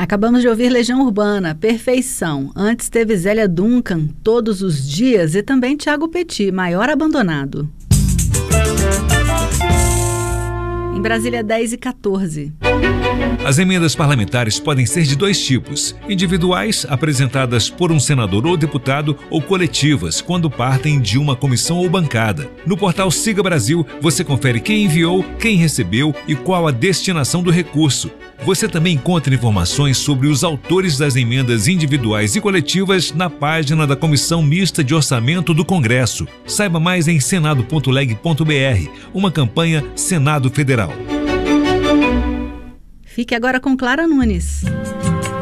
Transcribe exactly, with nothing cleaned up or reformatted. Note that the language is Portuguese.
Acabamos de ouvir Legião Urbana, Perfeição. Antes teve Zélia Duncan, Todos os Dias, e também Thiago Petit, Maior Abandonado. Em Brasília, dez e quatorze. As emendas parlamentares podem ser de dois tipos: individuais, apresentadas por um senador ou deputado, ou coletivas, quando partem de uma comissão ou bancada. No portal Siga Brasil, você confere quem enviou, quem recebeu e qual a destinação do recurso. Você também encontra informações sobre os autores das emendas individuais e coletivas na página da Comissão Mista de Orçamento do Congresso. Saiba mais em senado ponto leg ponto br, uma campanha Senado Federal. Fique agora com Clara Nunes.